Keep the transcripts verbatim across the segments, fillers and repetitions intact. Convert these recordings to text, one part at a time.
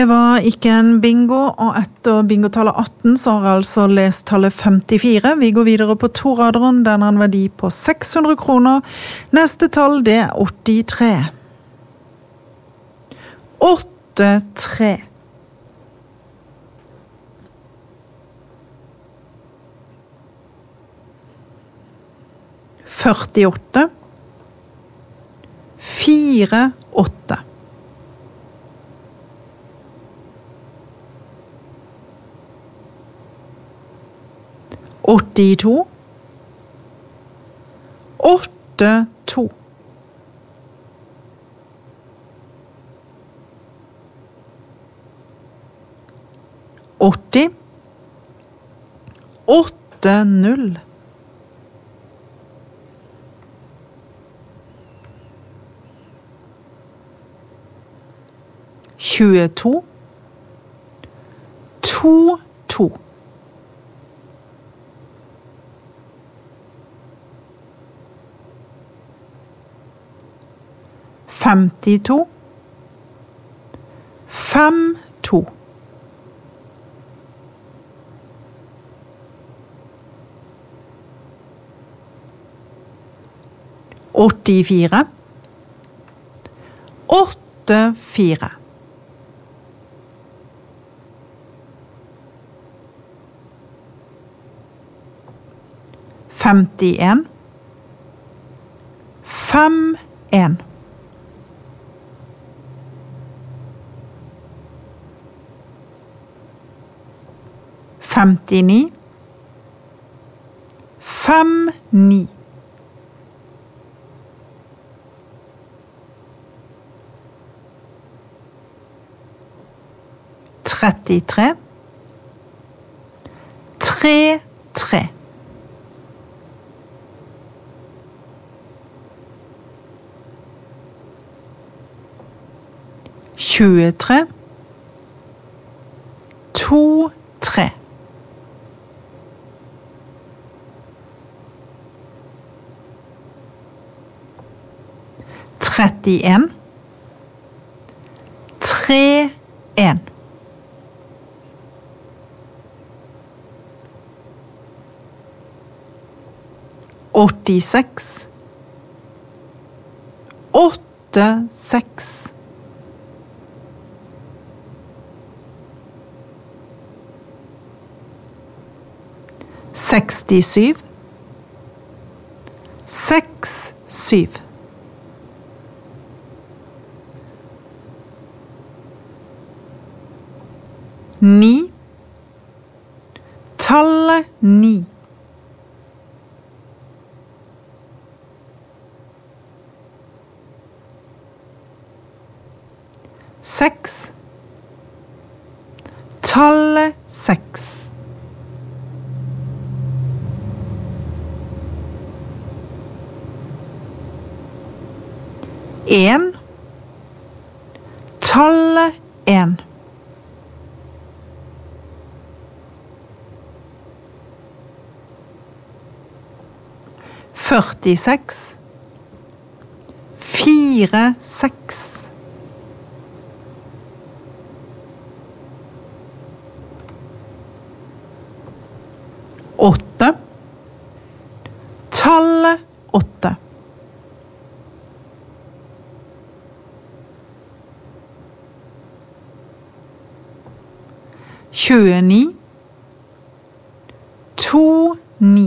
Det var ikke en bingo, og etter bingotallet atten så har jeg altså lest tallet femtifire. Vi går videre på to raderen, den har en verdi på seks hundre kroner. Neste tall det er åttitre. åttitre. førtiåtte. førtiåtte. åttito. åttito. åtti. åttito. tjueto. to-to. femtito. fem-to. åttifire. åttifire. femtien. fem-en. femtini. fem-ni. trettitre. tre-tre. tjuetre. to-tre. trettien. tre-en. åttiseks. åtte-seks. sekstisju. seks-syv. ni. Tallet ni. Seks. Tallet seks. En. Tallet en. førtiseks. fire-seks. åtte. Tallet åtte. tjueni. to-ni.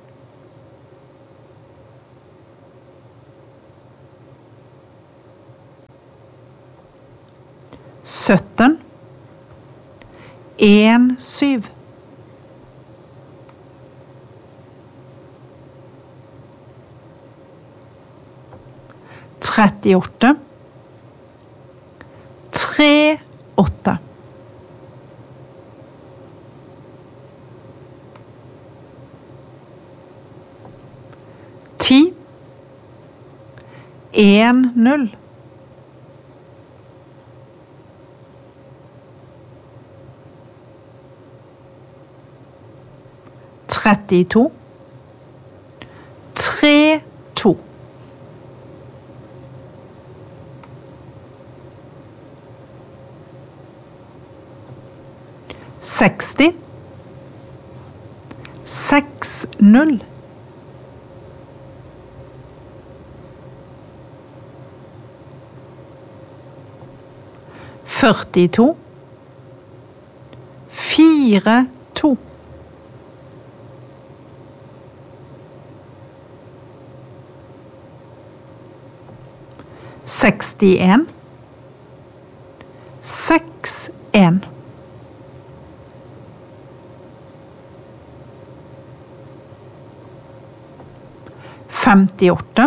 sytten. en-syv. trettiåtte. tre-åtte. ti. en-null. trettito. tre-to. seksti, seks null. førtito, fire to. sekstien, seks en. femtiåtte,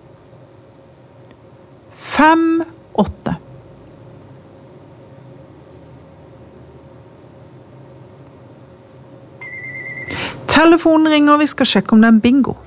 fem åtte. Telefonen ringer, vi skal sjekke om det er bingo.